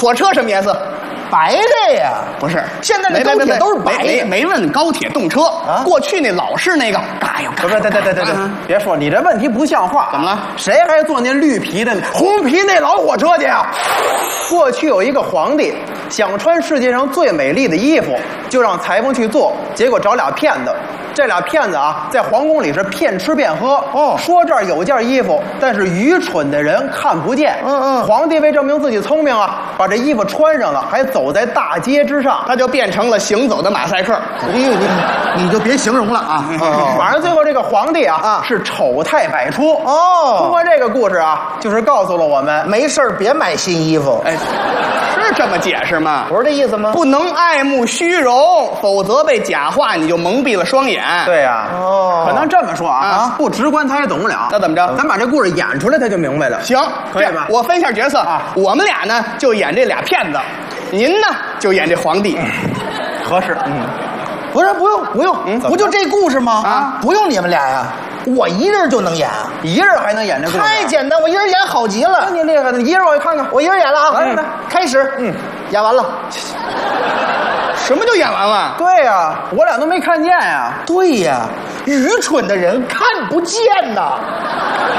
火车什么颜色？ 白的呀， 不是， 现在的高铁都是白的。 没问高铁动车啊， 过去那老式那个，嘎哟嘎。 对，别说你这问题不像话。 怎么了？ 谁还坐那绿皮的、红皮那老火车去啊？过去有一个皇帝想穿世界上最美丽的衣服，就让裁缝去做，结果找俩骗子。这俩骗子啊，在皇宫里是骗吃骗喝。 哦， 说这儿有件衣服，但是愚蠢的人看不见。皇帝为证明自己聪明啊，把这衣服穿上了，还走在大街之上， 他就变成了行走的马赛克。 你就别形容了啊。 反正最后这个皇帝啊是丑态百出。通过这个故事啊，就是告诉了我们， 没事别买新衣服。 哎，是这么解释吗？ 不是这意思吗？ 不能爱慕虚荣，否则被假话你就蒙蔽了双眼。 对呀，可能这么说啊，不直观他也懂不了。 那怎么着？ 咱把这故事演出来，他就明白了。 行， 可以吧？ 我分一下角色啊，我们俩呢就演这俩骗子，您呢就演这皇帝， 合适。 不是，不用，不就这故事吗？ 啊， 不用你们俩呀，我一人就能演， 一人还能演这故事？ 太简单，我一人演好极了。 那你厉害了，你一人我看看， 我一人演了啊！ 来， 开始。演完了。 什么就演完了？ 对呀，我俩都没看见呀。 对呀，愚蠢的人看不见呐。